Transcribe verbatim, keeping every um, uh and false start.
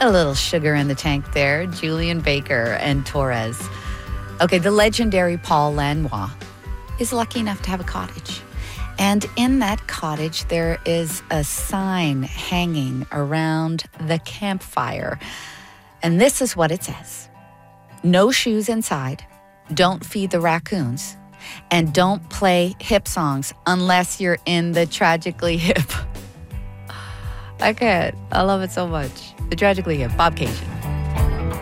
A little sugar in the tank there. Julian Baker and Torres. Okay, the legendary Paul Lanois is lucky enough to have a cottage. And in that cottage, there is a sign hanging around the campfire. And this is what it says. No shoes inside. Don't feed the raccoons. And don't play hip songs unless you're in the Tragically Hip. I can't. I love it so much. The Tragically Hip, Bob Cajun.